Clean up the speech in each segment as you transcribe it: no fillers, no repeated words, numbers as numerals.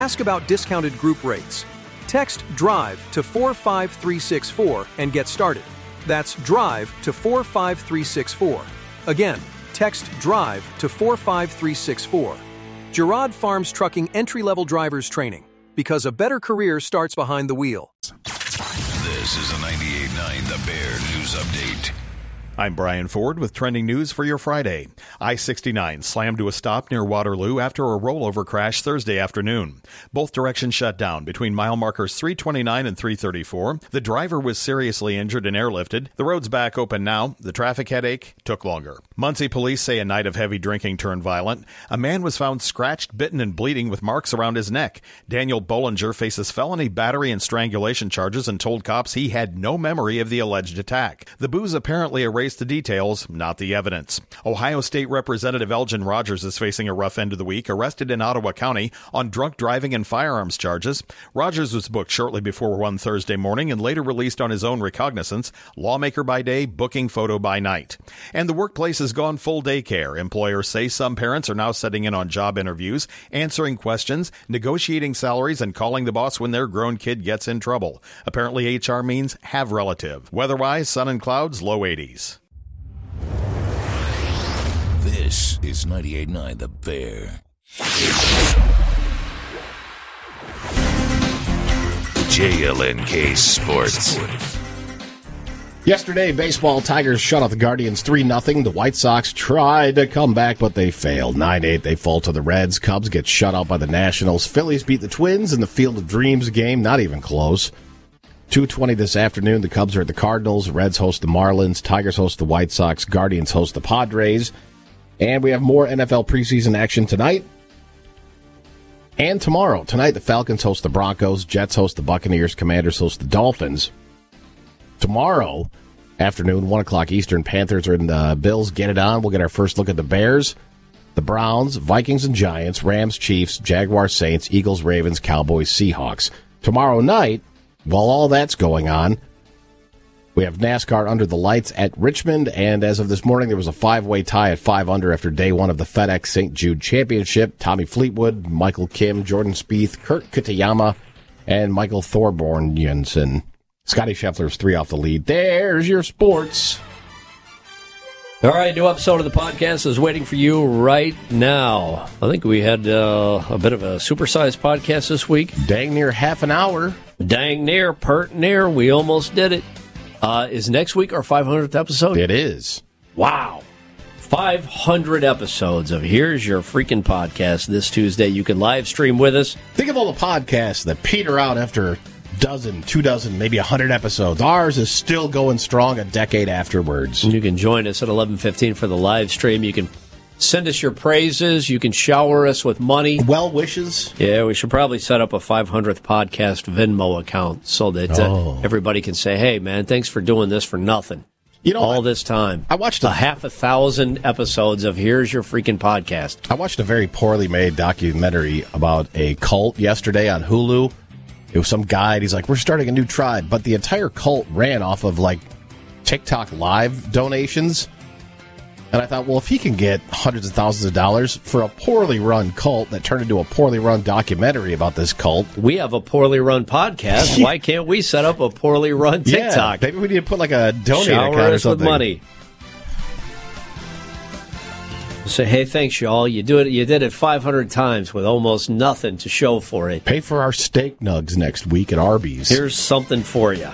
Ask about discounted group rates. Text DRIVE to 45364 and get started. That's DRIVE to 45364. Again, text DRIVE to 45364. Girard Farms Trucking entry-level drivers training, because a better career starts behind the wheel. This is a 98.9 The Bear News Update. I'm Brian Ford with trending news for your Friday. I-69 slammed to a stop near Waterloo after a rollover crash Thursday afternoon. Both directions shut down between mile markers 329 and 334. The driver was seriously injured and airlifted. The road's back open now. The traffic headache took longer. Muncie police say a night of heavy drinking turned violent. A man was found scratched, bitten, and bleeding with marks around his neck. Daniel Bollinger faces felony battery and strangulation charges and told cops he had no memory of the alleged attack. The booze apparently erased the details, not the evidence. Ohio State Representative Elgin Rogers is facing a rough end of the week, arrested in Ottawa County on drunk driving and firearms charges. Rogers was booked shortly before 1 Thursday morning and later released on his own recognizance, lawmaker by day, booking photo by night. And the workplace has gone full daycare. Employers say some parents are now setting in on job interviews, answering questions, negotiating salaries, and calling the boss when their grown kid gets in trouble. Apparently HR means have relative. Weather-wise, sun and clouds, low 80s. This is 98.9 The Bear. JLNK Sports. Yesterday, baseball, Tigers shut out the Guardians 3-0. The White Sox tried to come back, but they failed. 9-8, they fall to the Reds. Cubs get shut out by the Nationals. Phillies beat the Twins in the Field of Dreams game. Not even close. 2:20 this afternoon, the Cubs are at the Cardinals. Reds host the Marlins. Tigers host the White Sox. Guardians host the Padres. And we have more NFL preseason action tonight and tomorrow. Tonight, the Falcons host the Broncos. Jets host the Buccaneers. Commanders host the Dolphins. Tomorrow afternoon, 1 o'clock Eastern, Panthers are in the Bills. Get it on. We'll get our first look at the Bears, the Browns, Vikings and Giants, Rams, Chiefs, Jaguars, Saints, Eagles, Ravens, Cowboys, Seahawks. Tomorrow night, while all that's going on, we have NASCAR Under the Lights at Richmond, and as of this morning, there was a 5-way tie at 5 under after day one of the FedEx St. Jude Championship. Tommy Fleetwood, Michael Kim, Jordan Spieth, Kurt Kitayama, and Michael Thorbjornsen. Scotty Scheffler's 3 off the lead. There's your sports. All right, new episode of the podcast is waiting for you right now. I think we had a bit of a supersized podcast this week. Dang near half an hour. Dang near, pert near. We almost did it. Is next week our 500th episode? It is. Wow. 500 episodes of Here's Your Freaking Podcast this Tuesday. You can live stream with us. Think of all the podcasts that peter out after dozen, 2 dozen, maybe 100 episodes. Ours is still going strong a decade afterwards. You can join us at 11:15 for the live stream. You can send us your praises. You can shower us with money. Well wishes. Yeah, we should probably set up a 500th podcast Venmo account so that everybody can say, hey, man, thanks for doing this for nothing. You know, all this time. I watched a 1,000 episodes of Here's Your Freaking Podcast. I watched a very poorly made documentary about a cult yesterday on Hulu. It was some guide. He's like, we're starting a new tribe. But the entire cult ran off of, like, TikTok live donations. And I thought, well, if he can get hundreds of thousands of dollars for a poorly run cult that turned into a poorly run documentary about this cult. We have a poorly run podcast. Why can't we set up a poorly run TikTok? Yeah, maybe we need to put like a donate account or something. With money. Say, hey, thanks, y'all. You did it 500 times with almost nothing to show for it. Pay for our steak nugs next week at Arby's. Here's something for you.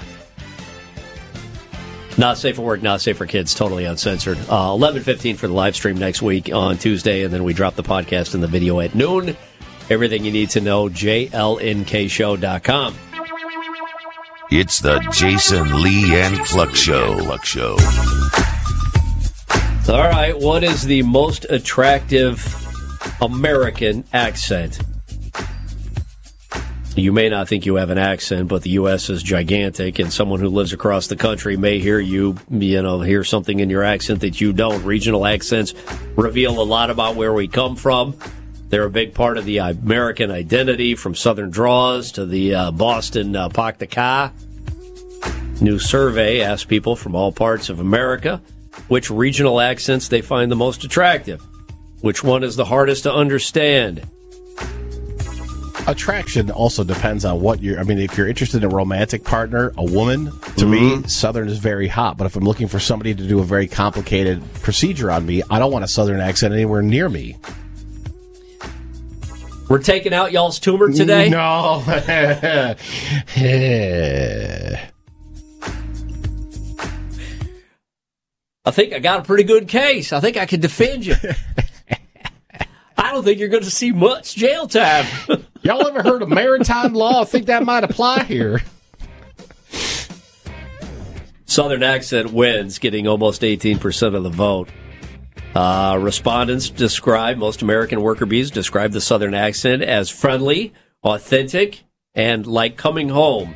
Not safe for work, not safe for kids, totally uncensored. 11:15 for the live stream next week on Tuesday, and then we drop the podcast and the video at noon. Everything you need to know, JLNKShow.com. It's the Jason Lee and Cluck Show. All right, what is the most attractive American accent? You may not think you have an accent, but the U.S. is gigantic, and someone who lives across the country may hear hear something in your accent that you don't. Regional accents reveal a lot about where we come from. They're a big part of the American identity, from Southern draws to the Boston Pak de Ka. New survey asks people from all parts of America which regional accents they find the most attractive. Which one is the hardest to understand? Attraction also depends on what you're... I mean, if you're interested in a romantic partner, a woman, to me, Southern is very hot. But if I'm looking for somebody to do a very complicated procedure on me, I don't want a Southern accent anywhere near me. We're taking out y'all's tumor today? No. I think I got a pretty good case. I think I can defend you. I don't think you're going to see much jail time. Y'all ever heard of maritime law? I think that might apply here. Southern accent wins, getting almost 18% of the vote. Respondents most American worker bees describe the Southern accent as friendly, authentic, and like coming home.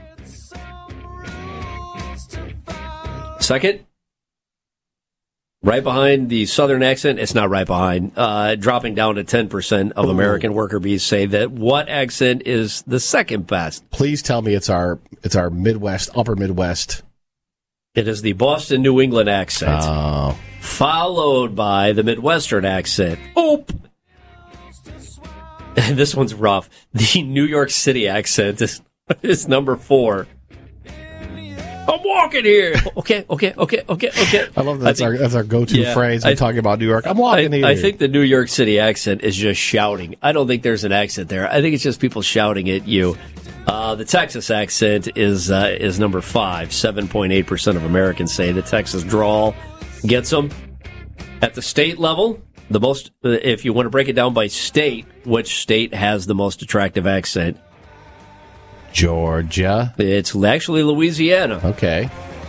Second, right behind the Southern accent, it's not right behind, dropping down to 10% of American worker bees say that what accent is the second best? Please tell me it's our Midwest, upper Midwest. It is the Boston, New England accent. Oh. Followed by the Midwestern accent. Oop! This one's rough. The New York City accent is number 4. I'm walking here. Okay. I love that's our go-to phrase when talking about New York. I'm walking here. I think the New York City accent is just shouting. I don't think there's an accent there. I think it's just people shouting at you. The Texas accent is number 5. 7.8% of Americans say the Texas drawl gets them. At the state level, the most. If you want to break it down by state, which state has the most attractive accent? Georgia. It's actually Louisiana. Okay.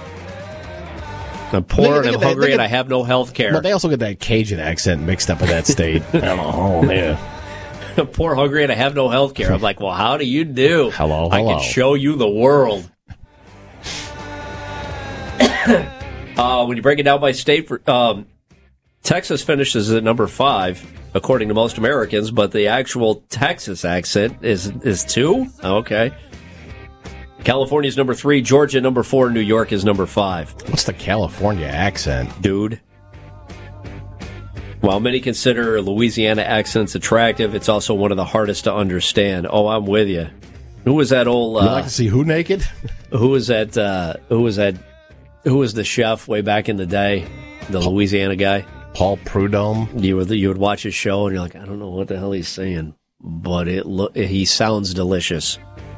I'm poor and I'm hungry and I have no health care. But they also get that Cajun accent mixed up in that state. Oh, man. I'm poor, hungry, and I have no health care. I'm like, well, how do you do? Hello. I can show you the world. When you break it down by state, Texas finishes at number 5, according to most Americans, but the actual Texas accent is 2? Okay. California's number 3, Georgia number 4, New York is number 5. What's the California accent? Dude. While many consider Louisiana accents attractive, it's also one of the hardest to understand. Oh, I'm with you. Who was that old... you like to see who naked? Who was that... Who was the chef way back in the day? The Louisiana guy? Paul Prudhomme. You would watch his show and you're like, I don't know what the hell he's saying, but he sounds delicious.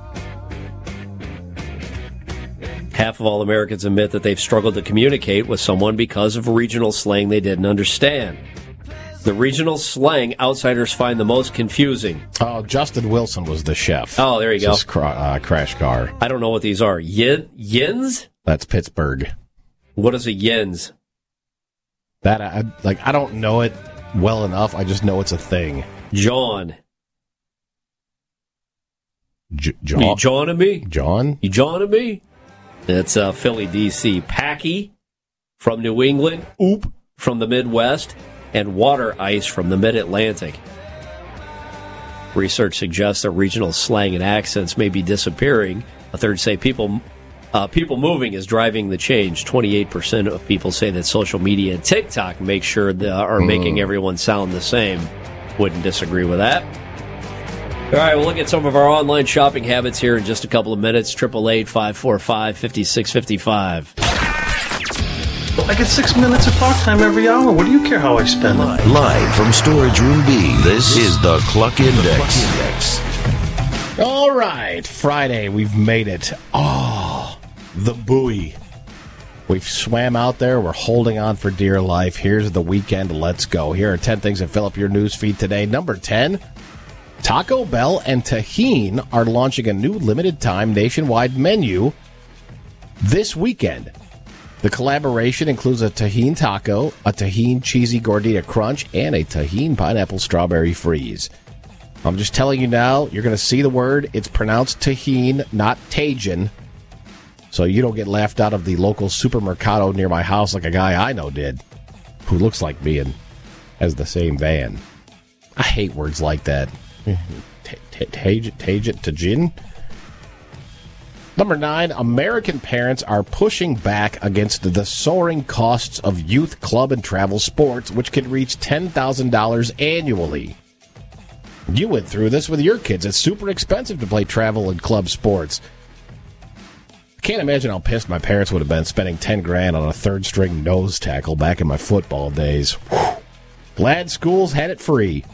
Half of all Americans admit that they've struggled to communicate with someone because of regional slang they didn't understand. The regional slang outsiders find the most confusing. Oh, Justin Wilson was the chef. Oh, there you go. Crash Car. I don't know what these are. Yins? That's Pittsburgh. What is a yins? That I don't know it well enough. I just know it's a thing. John. John? You joining me? John? You joining me? It's Philly, D.C. Packy from New England. Oop from the Midwest. And water ice from the Mid-Atlantic. Research suggests that regional slang and accents may be disappearing. A third say people moving is driving the change. 28% of people say that social media and TikTok are making everyone sound the same. Wouldn't disagree with that. All right, we'll look at some of our online shopping habits here in just a couple of minutes. 888-545-5655. I get 6 minutes of talk time every hour. What do you care how I spend it? Live from Storage Room B, this is the Cluck Index. All right, Friday, we've made it. Oh, the buoy. We've swam out there. We're holding on for dear life. Here's the weekend. Let's go. Here are 10 things that fill up your news feed today. Number 10, Taco Bell and Tajín are launching a new limited-time nationwide menu this weekend. The collaboration includes a Tajín taco, a Tajín cheesy gordita crunch, and a Tajín pineapple strawberry freeze. I'm just telling you now, you're going to see the word. It's pronounced Tajín, not Tajin. So you don't get laughed out of the local supermercado near my house like a guy I know did, who looks like me and has the same van. I hate words like that. Tajin? Number 9, American parents are pushing back against the soaring costs of youth club and travel sports, which can reach $10,000 annually. You went through this with your kids. It's super expensive to play travel and club sports. I can't imagine how pissed my parents would have been spending $10,000 on a third-string nose tackle back in my football days. Whew. Glad schools had it free.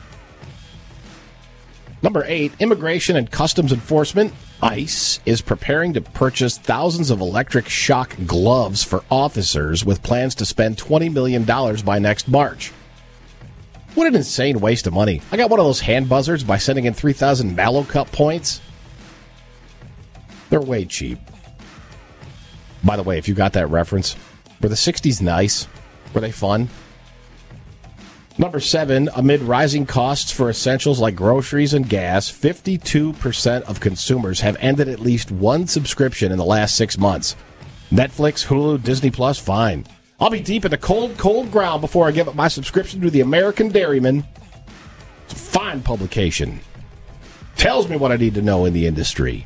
Number 8, Immigration and Customs Enforcement, ICE, is preparing to purchase thousands of electric shock gloves for officers with plans to spend $20 million by next March. What an insane waste of money. I got one of those hand buzzers by sending in 3,000 Mallow Cup points. They're way cheap. By the way, if you got that reference, were the 60s nice? Were they fun? Number 7, amid rising costs for essentials like groceries and gas, 52% of consumers have ended at least one subscription in the last 6 months. Netflix, Hulu, Disney Plus, fine. I'll be deep in the cold, cold ground before I give up my subscription to the American Dairyman. It's a fine publication. Tells me what I need to know in the industry.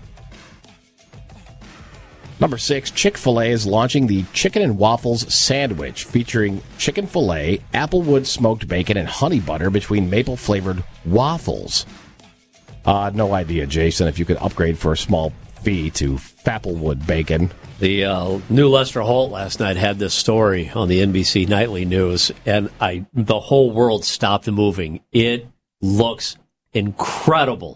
Number 6, Chick-fil-A is launching the Chicken and Waffles sandwich featuring chicken filet, applewood smoked bacon, and honey butter between maple-flavored waffles. No idea, Jason, if you could upgrade for a small fee to Fapplewood bacon. The new Lester Holt last night had this story on the NBC Nightly News, and the whole world stopped moving. It looks incredible.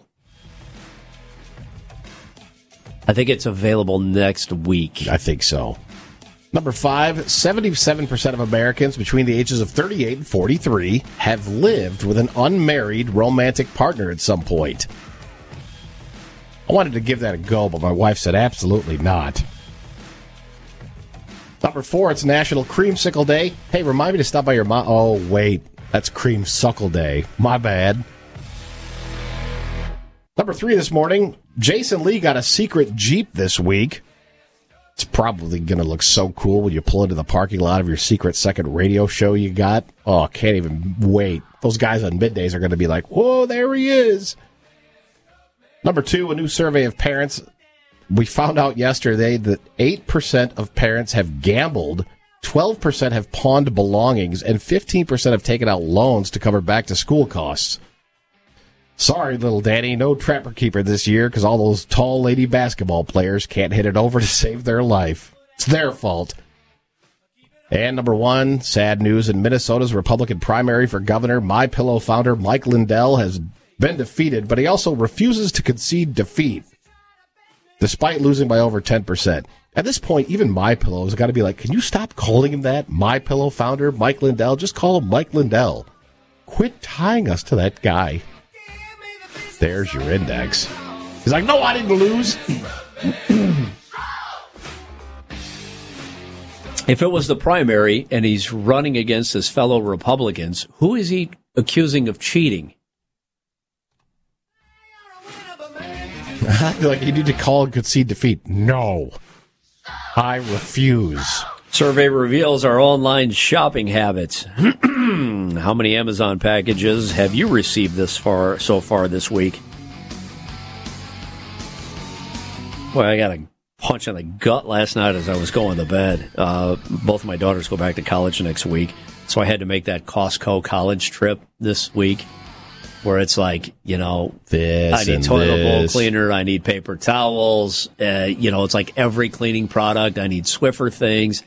I think it's available next week. I think so. Number 5, 77% of Americans between the ages of 38 and 43 have lived with an unmarried romantic partner at some point. I wanted to give that a go, but my wife said absolutely not. Number 4, it's National Creamsicle Day. Hey, remind me to stop by your mom. Oh, wait. That's Creamsicle Day. My bad. Number 3 this morning, Jason Lee got a secret Jeep this week. It's probably going to look so cool when you pull into the parking lot of your secret second radio show you got. Oh, I can't even wait. Those guys on middays are going to be like, whoa, there he is. Number 2, a new survey of parents. We found out yesterday that 8% of parents have gambled, 12% have pawned belongings, and 15% have taken out loans to cover back-to-school costs. Sorry, little Danny, no Trapper Keeper this year because all those tall lady basketball players can't hit it over to save their life. It's their fault. And number 1, sad news in Minnesota's Republican primary for governor. MyPillow founder Mike Lindell has been defeated, but he also refuses to concede defeat, despite losing by over 10%. At this point, even MyPillow has got to be like, can you stop calling him that? MyPillow founder Mike Lindell? Just call him Mike Lindell. Quit tying us to that guy. There's your index. He's like, no, I didn't lose. If it was the primary and he's running against his fellow Republicans, who is he accusing of cheating? I feel like you need to call and concede defeat. No. I refuse. Survey reveals our online shopping habits. How many Amazon packages have you received so far this week? Well, I got a punch in the gut last night as I was going to bed. Both of my daughters go back to college next week, so I had to make that Costco college trip this week, where it's like, I need toilet bowl cleaner, I need paper towels, it's like every cleaning product, I need Swiffer things.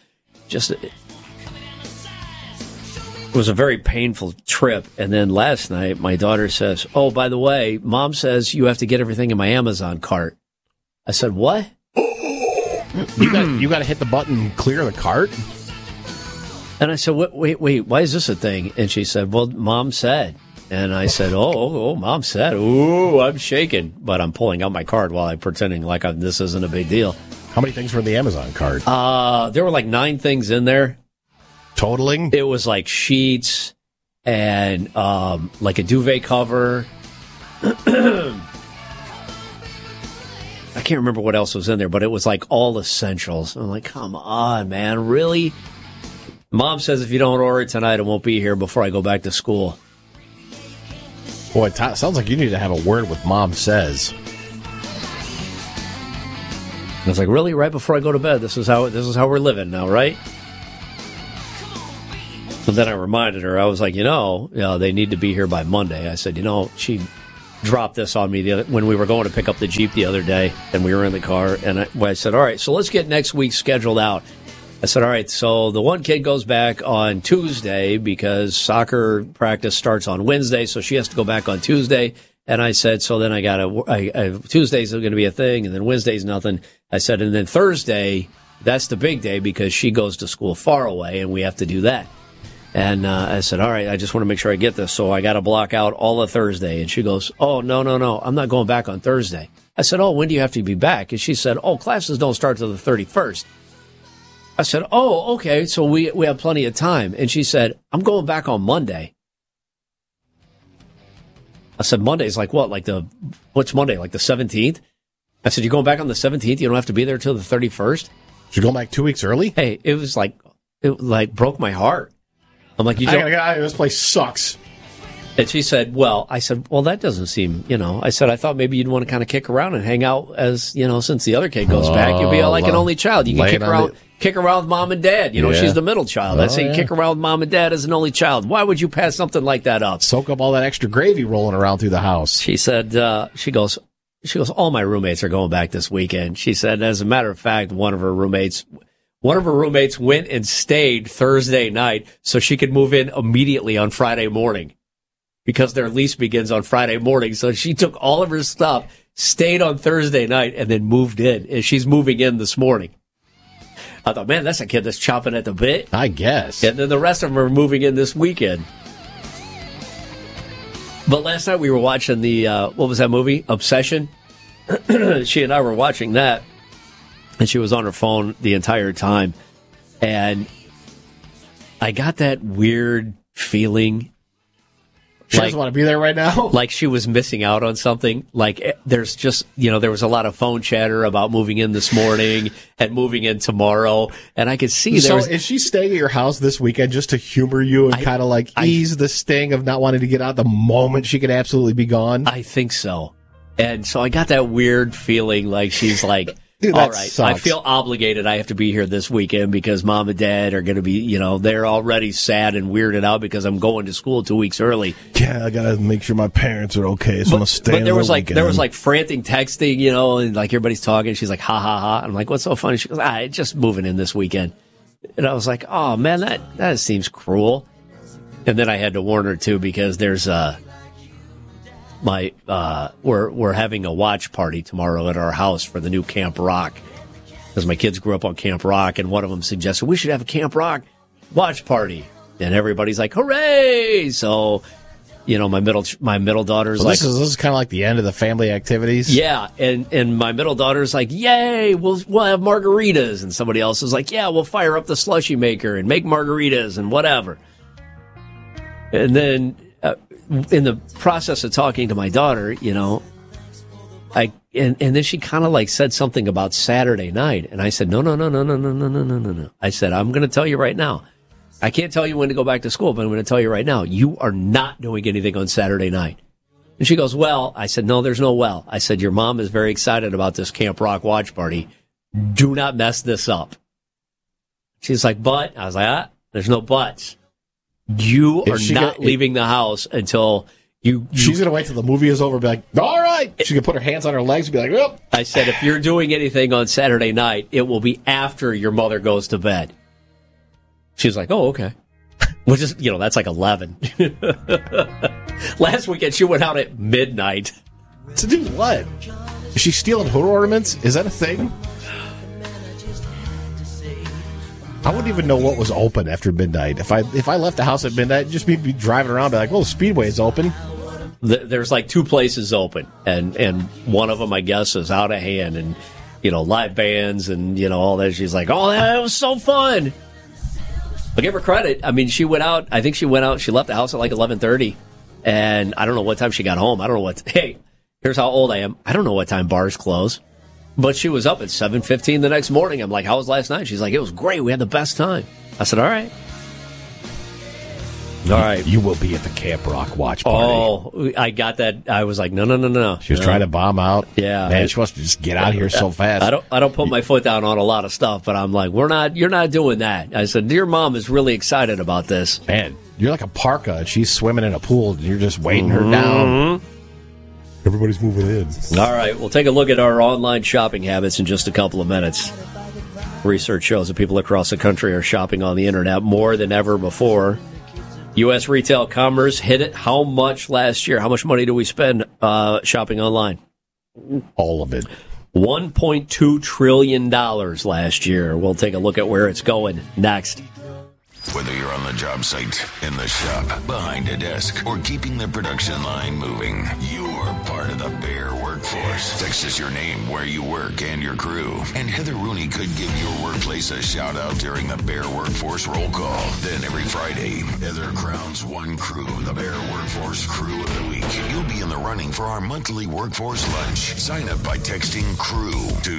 It was a very painful trip. And then last night, my daughter says, oh, by the way, Mom says you have to get everything in my Amazon cart. I said, what? You got to hit the button and clear the cart? And I said, wait, why is this a thing? And she said, well, Mom said. And I said, oh, Mom said. Ooh, I'm shaking. But I'm pulling out my card while I'm pretending like this isn't a big deal. How many things were in the Amazon cart? There were like 9 things in there. Totaling? It was like sheets and like a duvet cover. I can't remember what else was in there, but it was like all essentials. I'm like, come on, man, really? Mom says if you don't order it tonight, it won't be here before I go back to school. Boy, it sounds like you need to have a word with Mom says. I was like, really? Right before I go to bed? This is how we're living now, right? But then I reminded her, I was like, they need to be here by Monday. I said, she dropped this on me when we were going to pick up the Jeep the other day, and we were in the car, and I said, all right, so let's get next week scheduled out. I said, all right, so the one kid goes back on Tuesday because soccer practice starts on Wednesday, so she has to go back on Tuesday. And I said, so then Tuesday's going to be a thing, and then Wednesday's nothing. I said, and then Thursday, that's the big day because she goes to school far away, and we have to do that. And I said, all right, I just want to make sure I get this, so I got to block out all of Thursday. And she goes, oh, no, I'm not going back on Thursday. I said, oh, when do you have to be back? And she said, oh, classes don't start till the 31st. I said, oh, okay, so we have plenty of time. And she said, I'm going back on Monday. I said, Monday's like what? What's Monday, like the 17th? I said, you're going back on the 17th? You don't have to be there till the 31st? You're going back 2 weeks early? Hey, it broke my heart. I'm like, I gotta get out of here. This place sucks. And she said, well, that doesn't seem, I said, I thought maybe you'd want to kind of kick around and hang out as, since the other kid goes back, you'll be like an only child. You can kick around with mom and dad. She's the middle child. I say kick around with mom and dad as an only child. Why would you pass something like that up? Soak up all that extra gravy rolling around through the house. She said, she goes, all my roommates are going back this weekend. She said, as a matter of fact, one of her roommates went and stayed Thursday night so she could move in immediately on Friday morning because their lease begins on Friday morning. So she took all of her stuff, stayed on Thursday night, and then moved in. And she's moving in this morning. I thought, man, that's a kid that's chopping at the bit. I guess. And then the rest of them are moving in this weekend. But last night we were watching the, what was that movie? Obsession. She and I were watching that. And she was on her phone the entire time. And I got that weird feeling. She doesn't want to be there right now? Like she was missing out on something. Like there's just, there was a lot of phone chatter about moving in this morning and moving in tomorrow. And I could see So is she staying at your house this weekend just to humor you and kind of ease the sting of not wanting to get out the moment she could absolutely be gone? I think so. And so I got that weird feeling like she's like, dude, all right, sucks. I feel obligated. I have to be here this weekend because mom and dad are going to be, they're already sad and weirded out because I'm going to school 2 weeks early. Yeah, I got to make sure my parents are okay, so I'm going to stay. But there was frantic texting, and like everybody's talking. She's like, ha, ha, ha. I'm like, what's so funny? She goes, just moving in this weekend. And I was like, oh, man, that seems cruel. And then I had to warn her, too, because there's we're having a watch party tomorrow at our house for the new Camp Rock because my kids grew up on Camp Rock, and one of them suggested we should have a Camp Rock watch party, and everybody's like, hooray! So, my middle daughter's this is kind of like the end of the family activities. Yeah, and my middle daughter's like, yay, we'll have margaritas, and somebody else is like, yeah, we'll fire up the slushy maker and make margaritas and whatever. And then in the process of talking to my daughter, and then she kind of said something about Saturday night, and I said, no. I said, I'm going to tell you right now. I can't tell you when to go back to school, but I'm going to tell you right now, you are not doing anything on Saturday night. And she goes, well, I said, no, there's no well. I said, your mom is very excited about this Camp Rock watch party. Do not mess this up. She's like, but? I was like, there's no buts. You are not leaving the house until you... She's going to wait till the movie is over and be like, all right. She can put her hands on her legs and be like, well. I said, if you're doing anything on Saturday night, it will be after your mother goes to bed. She was like, oh, okay. Which is, that's like 11. Last weekend, she went out at midnight. To do what? Is she stealing hood ornaments? Is that a thing? I wouldn't even know what was open after midnight. If I left the house at midnight, just be driving around, be like, well, the Speedway's open. There's like two places open, and one of them, I guess, is out of hand, and, live bands and, all that. She's like, oh, that was so fun. I'll give her credit. I mean, she went out. I think she left the house at like 11:30, and I don't know what time she got home. I don't know hey, here's how old I am. I don't know what time bars close. But she was up at 7:15 the next morning. I'm like, how was last night? She's like, it was great. We had the best time. I said, all right. All right. You will be at the Camp Rock watch party. Oh, I got that. I was like, no. She was trying to bomb out. Yeah. Man, she wants to just get out of here so fast. I don't put my foot down on a lot of stuff, but I'm like, you're not doing that. I said, dear mom is really excited about this. Man, you're like a parka, and she's swimming in a pool, and you're just weighing her down. Everybody's moving in. All right, we'll take a look at our online shopping habits in just a couple of minutes. Research shows that people across the country are shopping on the internet more than ever before. U.S. retail commerce hit it how much last year? How much money do we spend shopping online? All of it. $1.2 trillion last year. We'll take a look at where it's going next. Whether you're on the job site, in the shop, behind a desk, or keeping the production line moving, you're part of the Bear workforce. Text us your name, where you work, and your crew. And Heather Rooney could give your workplace a shout-out during the Bear Workforce Roll Call. Then every Friday, Heather crowns one crew, the Bear Workforce Crew of the Week. You'll be in the running for our monthly workforce lunch. Sign up by texting CREW to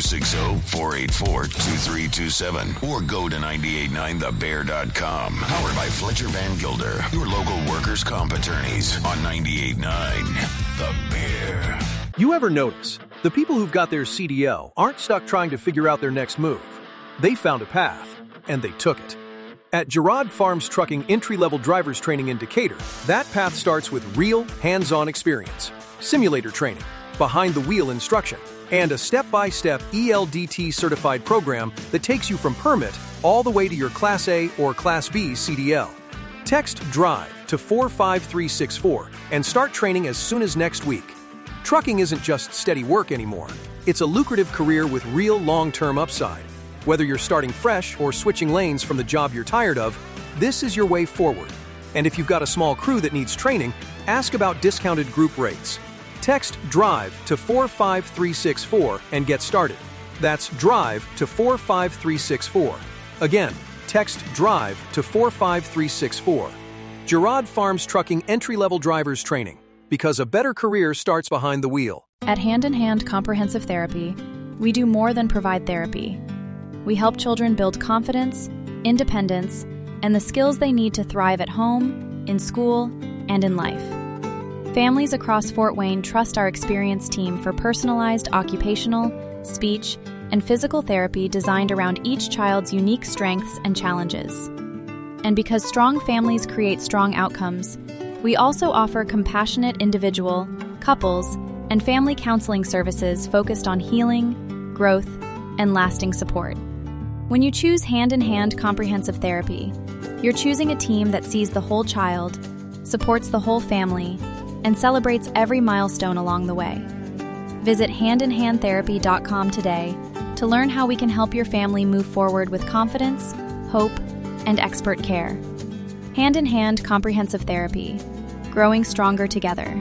260-484-2327 or go to 989thebear.com. Powered by Fletcher Van Gilder, your local workers' comp attorneys on 98.9 The Bear. You ever notice the people who've got their CDL aren't stuck trying to figure out their next move? They found a path, and they took it. At Gerard Farms Trucking entry-level driver's training in Decatur, that path starts with real, hands-on experience, simulator training, behind-the-wheel instruction, and a step-by-step ELDT-certified program that takes you from permit all the way to your Class A or Class B CDL. Text DRIVE to 45364 and start training as soon as next week. Trucking isn't just steady work anymore. It's a lucrative career with real long-term upside. Whether you're starting fresh or switching lanes from the job you're tired of, this is your way forward. And if you've got a small crew that needs training, ask about discounted group rates. Text DRIVE to 45364 and get started. That's DRIVE to 45364. Again, text DRIVE to 45364. Gerard Farms Trucking entry-level drivers training, because a better career starts behind the wheel. At Hand in Hand Comprehensive Therapy, we do more than provide therapy. We help children build confidence, independence, and the skills they need to thrive at home, in school, and in life. Families across Fort Wayne trust our experienced team for personalized occupational, speech, and physical therapy designed around each child's unique strengths and challenges. And because strong families create strong outcomes, we also offer compassionate individual, couples, and family counseling services focused on healing, growth, and lasting support. When you choose Hand in Hand Comprehensive Therapy, you're choosing a team that sees the whole child, supports the whole family, and celebrates every milestone along the way. Visit handinhandtherapy.com today to learn how we can help your family move forward with confidence, hope, and expert care. Hand in Hand Comprehensive Therapy, growing stronger together.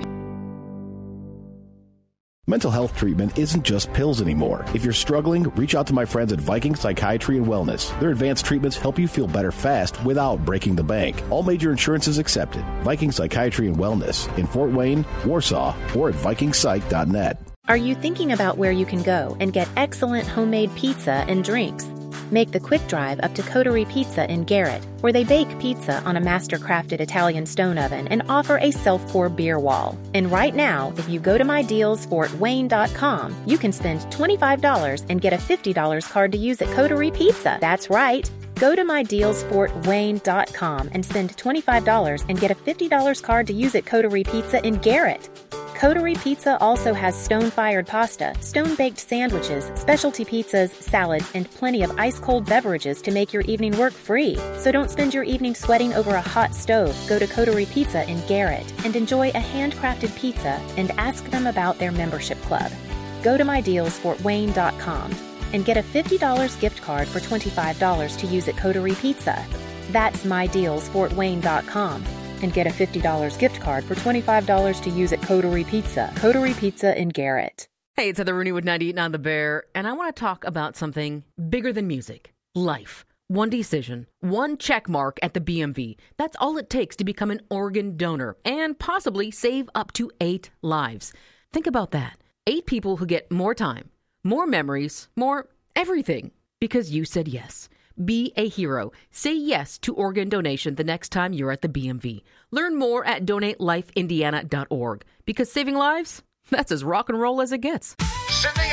Mental health treatment isn't just pills anymore. If you're struggling, reach out to my friends at Viking Psychiatry and Wellness. Their advanced treatments help you feel better fast without breaking the bank. All major insurances accepted. Viking Psychiatry and Wellness in Fort Wayne, Warsaw, or at vikingpsych.net. Are you thinking about where you can go and get excellent homemade pizza and drinks? Make the quick drive up to Coterie Pizza in Garrett, where they bake pizza on a master-crafted Italian stone oven and offer a self-pour beer wall. And right now, if you go to mydealsfortwayne.com, you can spend $25 and get a $50 card to use at Coterie Pizza. That's right. Go to mydealsfortwayne.com and spend $25 and get a $50 card to use at Coterie Pizza in Garrett. Coterie Pizza also has stone-fired pasta, stone-baked sandwiches, specialty pizzas, salads, and plenty of ice-cold beverages to make your evening work free. So don't spend your evening sweating over a hot stove. Go to Coterie Pizza in Garrett and enjoy a handcrafted pizza and ask them about their membership club. Go to mydealsfortwayne.com and get a $50 gift card for $25 to use at Coterie Pizza. That's mydealsfortwayne.com. And get a $50 gift card for $25 to use at Coterie Pizza. Coterie Pizza in Garrett. Hey, it's Heather Rooney with 98.9 The Bear, and I want to talk about something bigger than music. Life. One decision, one check mark at the BMV. That's all it takes to become an organ donor and possibly save up to 8 lives. Think about that. 8 people who get more time, more memories, more everything because you said yes. Be a hero. Say yes to organ donation the next time you're at the BMV. Learn more at donatelifeindiana.org, because saving lives, that's as rock and roll as it gets.